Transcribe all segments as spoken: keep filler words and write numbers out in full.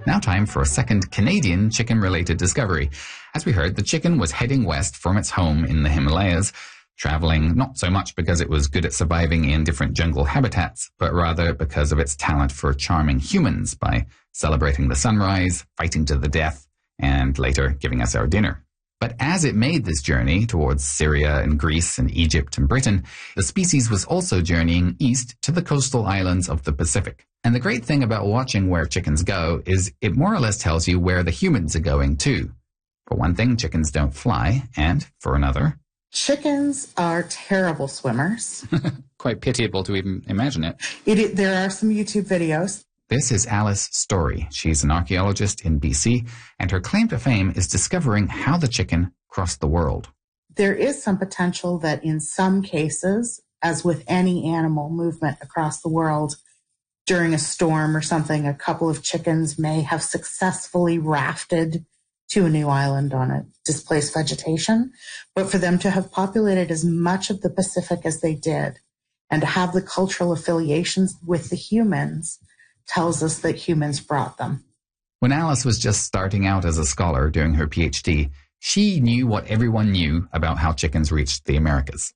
Now time for a second Canadian chicken-related discovery. As we heard, the chicken was heading west from its home in the Himalayas, traveling not so much because it was good at surviving in different jungle habitats, but rather because of its talent for charming humans by celebrating the sunrise, fighting to the death, and later giving us our dinner. But as it made this journey towards Syria and Greece and Egypt and Britain, the species was also journeying east to the coastal islands of the Pacific. And the great thing about watching where chickens go is it more or less tells you where the humans are going too. For one thing, chickens don't fly, and for another, chickens are terrible swimmers. Quite pitiable to even imagine it. it. There are some YouTube videos. This is Alice Story. She's an archaeologist in B C, and her claim to fame is discovering how the chicken crossed the world. There is some potential that in some cases, as with any animal movement across the world, during a storm or something, a couple of chickens may have successfully rafted to a new island on a displaced vegetation. But for them to have populated as much of the Pacific as they did and to have the cultural affiliations with the humans tells us that humans brought them. When Alice was just starting out as a scholar doing her PhD, she knew what everyone knew about how chickens reached the Americas.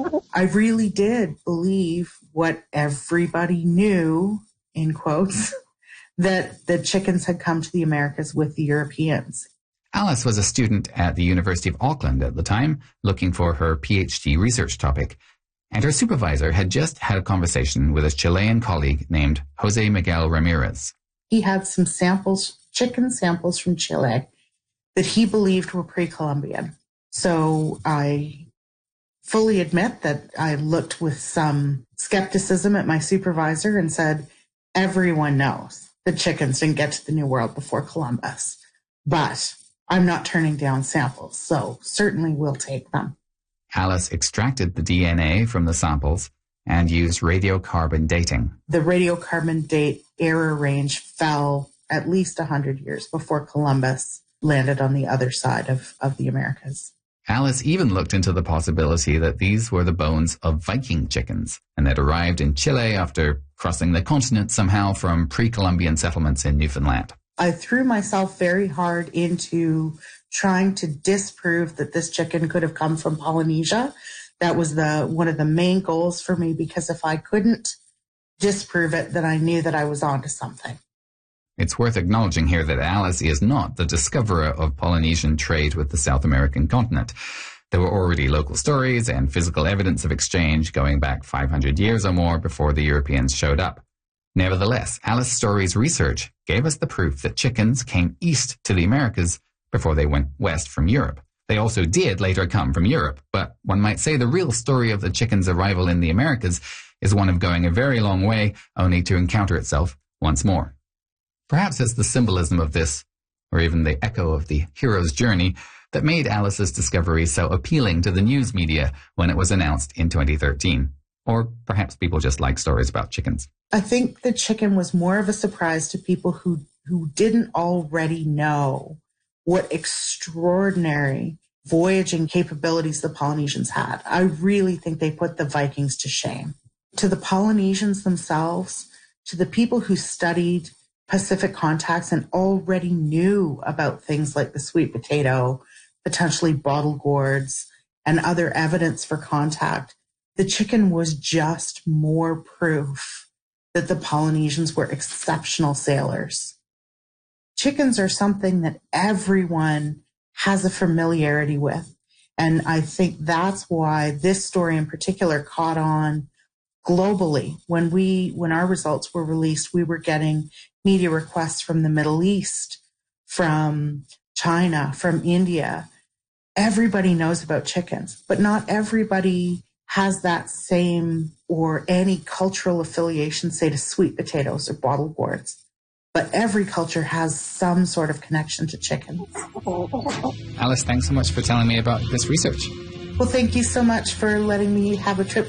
I really did believe what everybody knew, in quotes, that the chickens had come to the Americas with the Europeans. Alice was a student at the University of Auckland at the time, looking for her PhD research topic. And her supervisor had just had a conversation with a Chilean colleague named Jose Miguel Ramirez. He had some samples, chicken samples from Chile that he believed were pre-Columbian. So I fully admit that I looked with some skepticism at my supervisor and said, everyone knows that chickens didn't get to the New World before Columbus, but I'm not turning down samples, so certainly we'll take them. Alice extracted the D N A from the samples and used radiocarbon dating. The radiocarbon date error range fell at least one hundred years before Columbus landed on the other side of, of the Americas. Alice even looked into the possibility that these were the bones of Viking chickens and that arrived in Chile after crossing the continent somehow from pre-Columbian settlements in Newfoundland. I threw myself very hard into trying to disprove that this chicken could have come from Polynesia. That was the one of the main goals for me, because if I couldn't disprove it, then I knew that I was onto something. It's worth acknowledging here that Alice is not the discoverer of Polynesian trade with the South American continent. There were already local stories and physical evidence of exchange going back five hundred years or more before the Europeans showed up. Nevertheless, Alice Story's research gave us the proof that chickens came east to the Americas before they went west from Europe. They also did later come from Europe, but one might say the real story of the chicken's arrival in the Americas is one of going a very long way only to encounter itself once more. Perhaps it's the symbolism of this, or even the echo of the hero's journey, that made Alice's discovery so appealing to the news media when it was announced in twenty thirteen. Or perhaps people just like stories about chickens. I think the chicken was more of a surprise to people who, who didn't already know what extraordinary voyaging capabilities the Polynesians had. I really think they put the Vikings to shame. To the Polynesians themselves, to the people who studied Pacific contacts and already knew about things like the sweet potato, potentially bottle gourds, and other evidence for contact, the chicken was just more proof that the Polynesians were exceptional sailors. Chickens are something that everyone has a familiarity with. And I think that's why this story in particular caught on globally. When we, when our results were released, we were getting media requests from the Middle East, from China, from India. Everybody knows about chickens, but not everybody has that same or any cultural affiliation, say, to sweet potatoes or bottle gourds. But every culture has some sort of connection to chickens. Alice, thanks so much for telling me about this research. Well, thank you so much for letting me have a trip